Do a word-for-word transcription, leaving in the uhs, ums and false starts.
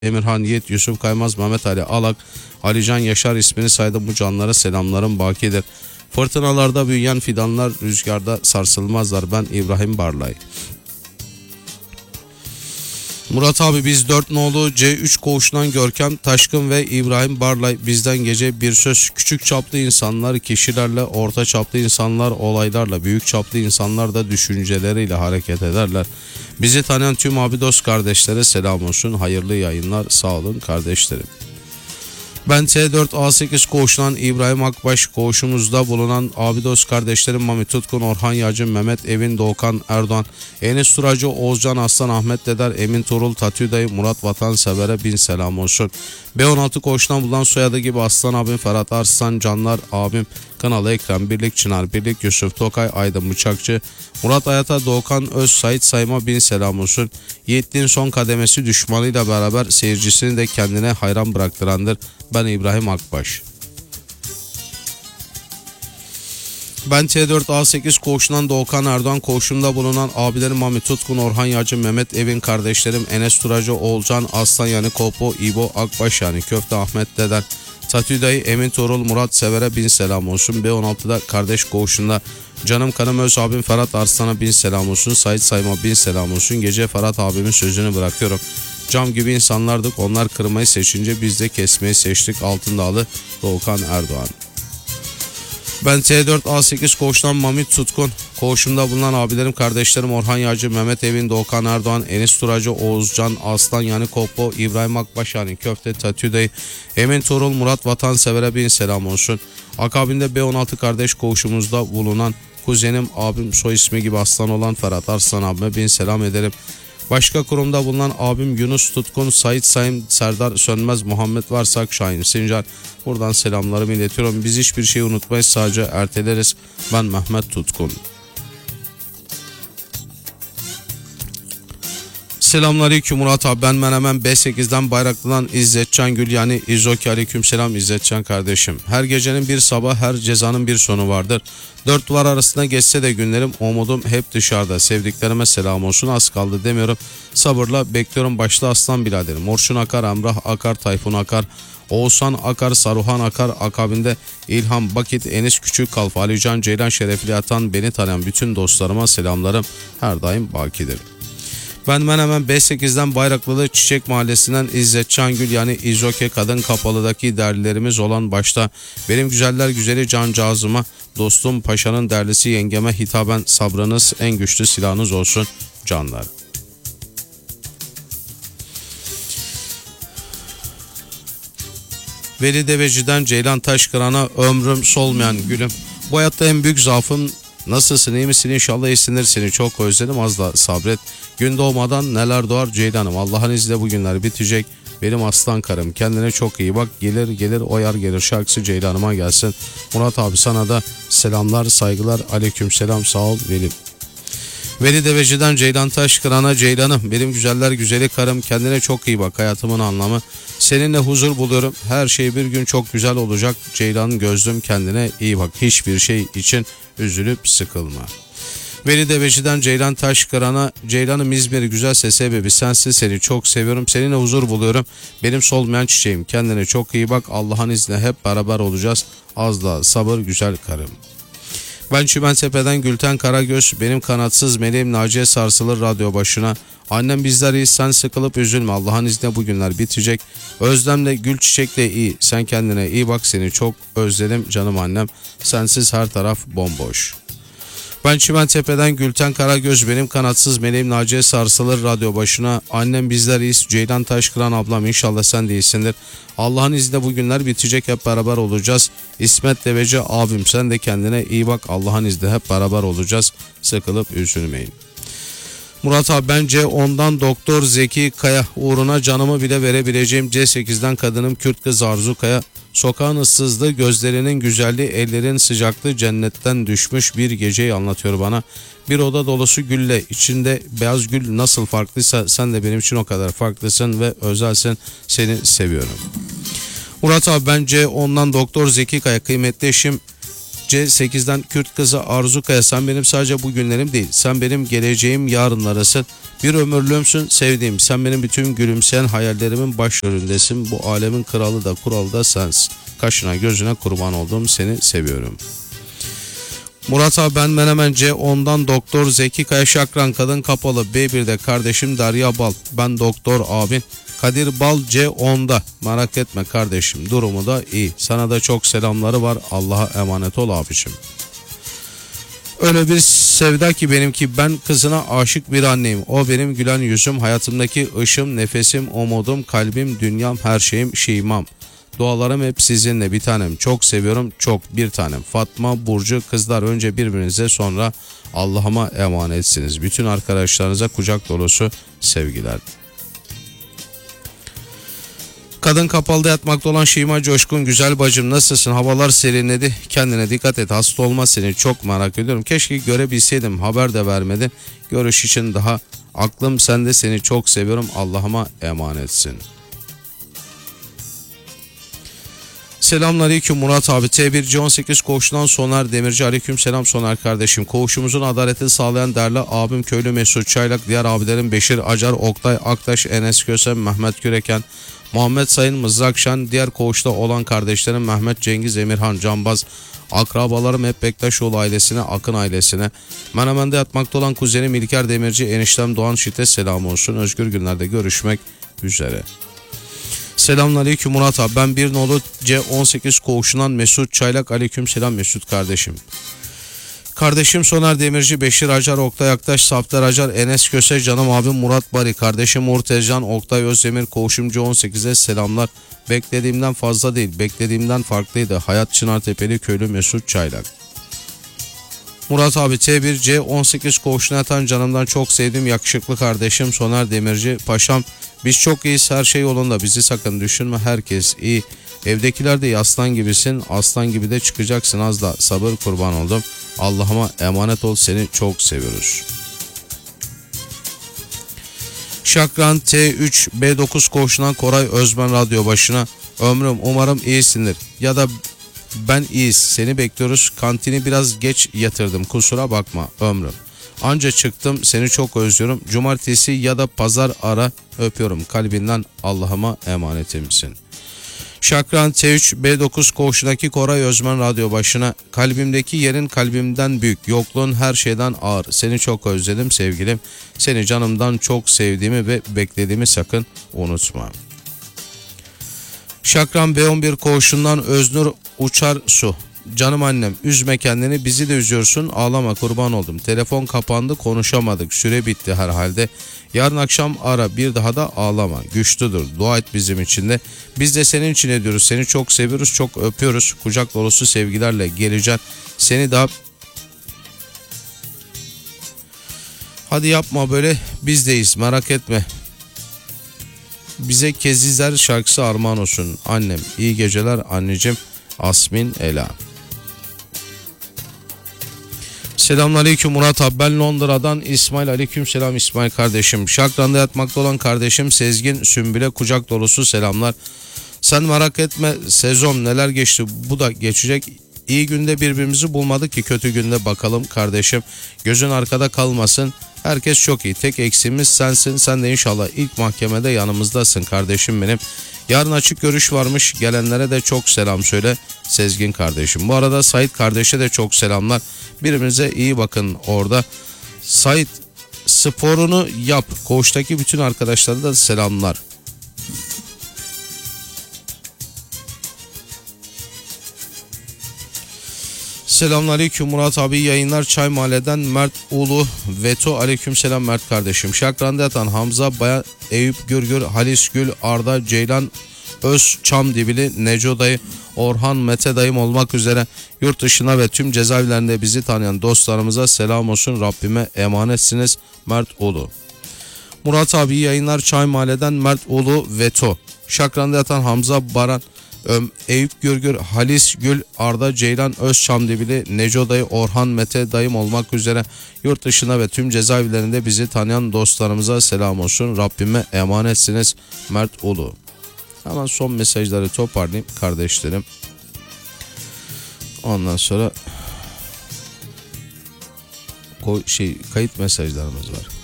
Emirhan Yiğit, Yusuf Kaymaz, Mehmet Ali Alak, Alican Yaşar ismini saydım, bu canlara selamlarım bakidir. Fırtınalarda büyüyen fidanlar rüzgarda sarsılmazlar. Ben İbrahim Barlay. Murat abi biz dört nolu C üç koğuşundan Görkem Taşkın ve İbrahim Barlay bizden gece bir söz. Küçük çaplı insanlar kişilerle, orta çaplı insanlar olaylarla, büyük çaplı insanlar da düşünceleriyle hareket ederler. Bizi tanıyan tüm abi dost kardeşlere selam olsun. Hayırlı yayınlar, sağ olun kardeşlerim. Ben T dört A sekiz koğuşundan İbrahim Akbaş, koğuşumuzda bulunan abi dost kardeşlerim Mami Tutkun, Orhan Yacın, Mehmet Evin, Doğukan Erdoğan, Enes Turacı, Oğuzcan Aslan, Ahmet Deder, Emin Turul, Tatü Dayı, Murat Vatansever'e bin selam olsun. B on altı koğuşundan bulunan soyadı gibi Aslan abim, Ferhat Arslan, Canlar abim, Kanalı Ekrem, Birlik Çınar, Birlik Yusuf Tokay, Aydın Bıçakçı, Murat Ayata, Doğukan Öz, Sait Sayma bin selam olsun. Yiğitliğin son kademesi düşmanıyla beraber seyircisini de kendine hayran bıraktırandır. Ben İbrahim Akbaş. Ben T dört A sekiz koğuşundan Doğukan Erdoğan, koğuşumda bulunan abilerim Mami Tutkun, Orhan Yacın, Mehmet Evin, kardeşlerim Enes Turacı, Oğulcan Aslan yani Kopo, İbo Akbaş yani Köfte, Ahmet Deder, Tatü Dayı, Emin Torul, Murat Sever'e bin selam olsun. B on altıda kardeş koğuşunda canım kanım öz abim Ferhat Arslan'a bin selam olsun. Sait Sayma bin selam olsun. Gece Ferhat abimin sözünü bırakıyorum. Cam gibi insanlardık, onlar kırmayı seçince biz de kesmeyi seçtik. Altındağlı Doğukan Erdoğan. Ben T dört A sekiz koğuştan Mami Tutkun, koğuşumda bulunan abilerim kardeşlerim Orhan Yağcı, Mehmet Evin, Doğukan Erdoğan, Enis Turacı, Oğuzcan Aslan yani Kopo, İbrahim Akbaş yani Köfte, Tatü Dayı, Emin Torul, Murat Vatansever'e bin selam olsun. Akabinde B on altı kardeş koğuşumuzda bulunan kuzenim, abim soy ismi gibi Aslan olan Ferhat Arslan abime bin selam ederim. Başka kurumda bulunan abim Yunus Tutkun, Sait Sayın, Serdar Sönmez, Muhammed Varsak, Şahin Sincar. Buradan selamlarımı iletiyorum. Biz hiçbir şeyi unutmayız, sadece erteleriz. Ben Mehmet Tutkun. Selamünaleyküm Murat abi, ben Menemen B sekizden Bayraklı'dan İzzetcan Gül yani İzoki. Aleyküm selam İzzetcan kardeşim. Her gecenin bir sabah, her cezanın bir sonu vardır. Dört duvar arasında geçse de günlerim, umudum hep dışarıda. Sevdiklerime selam olsun, az kaldı demiyorum. Sabırla bekliyorum, başta aslan biraderim. Orçun Akar, Emrah Akar, Tayfun Akar, Oğuzhan Akar, Saruhan Akar, akabinde İlham Bakit, Enis Küçük Kalf, Alican Ceylan Şerefli Atan, beni tanıyan bütün dostlarıma selamlarım her daim bakidir. Ben Menemen B sekizden Bayraklı'da Çiçek Mahallesi'nden İzzetcan Gül yani İzoke Kadın Kapalı'daki derlilerimiz olan başta benim güzeller güzeli cancağızıma, dostum Paşa'nın derlisi yengeme hitaben sabrınız en güçlü silahınız olsun canlar. Veli Deveci'den Ceylan Taşkıran'a ömrüm solmayan gülüm. Bu hayatta en büyük zaafım, nasılsın, iyi misin, inşallah iyisindir, seni çok özledim, az da sabret. Gün doğmadan neler doğar Ceylan'ım, Allah'ın izniyle bugünler bitecek. Benim aslan karım, kendine çok iyi bak, gelir gelir oyar gelir şarkısı Ceylan'ıma gelsin. Murat abi sana da selamlar saygılar, aleyküm selam, sağ ol Velim. Veli Deveci'den Ceylan Taşkıran'a Ceylan'ım, benim güzeller güzeli karım, kendine çok iyi bak, hayatımın anlamı. Seninle huzur buluyorum, her şey bir gün çok güzel olacak. Ceylan gözlüm, kendine iyi bak, hiçbir şey için üzülüp sıkılma. Veli Deveci'den Ceylan Taşkıran'a Ceylan'ım, İzmir'i güzelse sebebi sensin, seni çok seviyorum, seninle huzur buluyorum. Benim solmayan çiçeğim, kendine çok iyi bak, Allah'ın izniyle hep beraber olacağız. Az da sabır güzel karım. Ben Çimentepe'den Gülten Karagöz, benim kanatsız meleğim Naciye sarsılır radyo başına. Annem bizler iyi, sen sıkılıp üzülme, Allah'ın izniyle bugünler bitecek. Özlemle Gül Çiçek'le iyi, sen kendine iyi bak, seni çok özledim canım annem, sensiz her taraf bomboş. Ben Çimentepe'den Gülten Karagöz, benim kanatsız meleğim Naciye sarsılır radyo başına. Annem bizler iyiyiz, Ceylan Taşkıran ablam, inşallah sen de iyisindir. Allah'ın izniyle bugünler bitecek, hep beraber olacağız. İsmet Deveci abim, sen de kendine iyi bak, Allah'ın izniyle hep beraber olacağız. Sıkılıp üzülmeyin. Murat abi, bence ondan Doktor Zeki Kaya, uğruna canımı bile verebileceğim. C sekizden kadınım Kürt kız Arzu Kaya. Sokağın ıssızlığı, gözlerinin güzelliği, ellerin sıcaklığı, cennetten düşmüş bir geceyi anlatıyor bana. Bir oda dolusu gülle, içinde beyaz gül nasıl farklıysa sen de benim için o kadar farklısın ve özelsin, seni seviyorum. Murat abi, bence ondan Doktor Zeki Kaya, kıymetli eşim C sekizden Kürt kızı Arzu Kaya, sen benim sadece bugünlerim değil, sen benim geleceğim yarınlarısın. Bir ömürlüğümsün sevdiğim, sen benim bütün gülümseyen hayallerimin başrolündesin. Bu alemin kralı da kuralı da sensin. Kaşına gözüne kurban olduğum seni seviyorum. Murat abi ben Menemen C ondan Doktor Zeki Kaya Şakran Kadın Kapalı B birde kardeşim Derya Bal, ben Doktor abin Kadir Bal C onda, merak etme kardeşim durumu da iyi, sana da çok selamları var, Allah'a emanet ol abicim. Öyle bir sevda ki benimki, ben kızına aşık bir anneyim, o benim gülen yüzüm, hayatımdaki ışım, nefesim, umudum, kalbim, dünyam, her şeyim, şimam. Dualarım hep sizinle bir tanem, çok seviyorum, çok bir tanem. Fatma, Burcu, kızlar önce birbirinize sonra Allah'ıma emanetsiniz. Bütün arkadaşlarınıza kucak dolusu sevgiler. Kadın kapalıda yatmakta olan Şima Coşkun, güzel bacım nasılsın? Havalar serinledi. Kendine dikkat et. Hasta olma, seni çok merak ediyorum. Keşke görebilseydim. Haber de vermedin. Görüş için daha aklım sende, seni çok seviyorum. Allah'ıma emanetsin. Selamünaleyküm Murat abi. T bir C on sekiz koğuşundan Soner Demirci. Aleyküm selam Soner kardeşim. Koğuşumuzun adaletini sağlayan değerli abim köylü Mesut Çaylak, diğer abilerim Beşir Acar, Oktay Aktaş, Enes Köse, Mehmet Güreken, Muhammed Sayın Mızrakşan, diğer koğuşta olan kardeşlerim Mehmet Cengiz Emirhan Canbaz, akrabalarım hep Bektaşoğlu ailesine, Akın ailesine, Menemen'de yatmakta olan kuzenim İlker Demirci, eniştem Doğan Şit'e selam olsun. Özgür günlerde görüşmek üzere. Selamünaleyküm Murat abi. Ben bir nolu C on sekiz koğuşundan Mesut Çaylak. Aleyküm selam Mesut kardeşim. Kardeşim Soner Demirci, Beşir Acar, Oktay Aktaş, Safter Acar, Enes Köse, canım abim Murat Bari, kardeşim Uğur Tezcan, Oktay Özdemir, koğuşum C on sekize selamlar. Beklediğimden fazla değil, beklediğimden farklıydı. Hayat Çınartepeli köylü Mesut Çaylak. Murat abi T bir C on sekiz koğuşuna yatan canımdan çok sevdiğim yakışıklı kardeşim Soner Demirci. Paşam biz çok iyiyiz, her şey yolunda, bizi sakın düşünme, herkes iyi. Evdekiler de iyi, aslan gibisin, aslan gibi de çıkacaksın, az da sabır, kurban oldum. Allah'ıma emanet ol, seni çok seviyoruz. Şakran T üç B dokuz koğuşundan Koray Özmen radyo başına. Ömrüm umarım iyisindir ya da ben iyiyiz, seni bekliyoruz, kantini biraz geç yatırdım, kusura bakma ömrüm. Anca çıktım, seni çok özlüyorum, cumartesi ya da pazar ara, öpüyorum kalbinden, Allah'ıma emanetimsin. Şakran T üç B dokuz koğuşundaki Koray Özmen radyo başına. Kalbimdeki yerin kalbimden büyük, yokluğun her şeyden ağır, seni çok özledim sevgilim, seni canımdan çok sevdiğimi ve beklediğimi sakın unutma. Şakran B on bir koğuşundan Öznur Uçar Su. Canım annem, üzme kendini, bizi de üzüyorsun, ağlama kurban oldum. Telefon kapandı, konuşamadık, süre bitti herhalde. Yarın akşam ara, bir daha da ağlama, güçlüdür, dua et bizim için de. Biz de senin için ediyoruz, seni çok seviyoruz, çok öpüyoruz. Kucak dolusu sevgilerle geleceğim. Seni daha... Hadi yapma böyle, bizdeyiz, merak etme. Bize Kezizler şarkısı armağan olsun. Annem, iyi geceler anneciğim. Asmin Ela. Selamünaleyküm Murat abi, ben Londra'dan İsmail. Aleyküm selam İsmail kardeşim. Şakran'da yatmakta olan kardeşim Sezgin Sümbül'e kucak dolusu selamlar. Sen merak etme, sezon neler geçti, bu da geçecek. İyi günde birbirimizi bulmadık ki kötü günde bakalım kardeşim. Gözün arkada kalmasın. Herkes çok iyi. Tek eksiğimiz sensin. Sen de inşallah ilk mahkemede yanımızdasın kardeşim benim. Yarın açık görüş varmış. Gelenlere de çok selam söyle Sezgin kardeşim. Bu arada Sait kardeşe de çok selamlar. Birbirinize iyi bakın orada. Sait sporunu yap. Koğuştaki bütün arkadaşlara da selamlar. Selamünaleyküm Murat abi, yayınlar. Çay Mahalle'den Mert Ulu Veto. Aleykümselam Mert kardeşim. Şakran'da yatan Hamza, Bayan, Eyüp Gürgür, Halis Gül, Arda, Ceylan, Öz, Çam Dibili, Neco dayı, Orhan, Mete dayım olmak üzere yurt dışına ve tüm cezaevlerinde bizi tanıyan dostlarımıza selam olsun. Rabbime emanetsiniz. Mert Ulu. Murat abi yayınlar. Çay Mahalle'den Mert Ulu Veto. Şakran'da yatan Hamza, Baran, Öm, Eyüp Gürgür, Halis Gül, Arda, Ceylan, Özçamdibili, Neco dayı, Orhan, Mete dayım olmak üzere yurt dışına ve tüm cezaevlerinde bizi tanıyan dostlarımıza selam olsun. Rabbime emanetsiniz. Mert Ulu. Hemen son mesajları toparlayayım kardeşlerim. Ondan sonra ko- şey kayıt mesajlarımız var.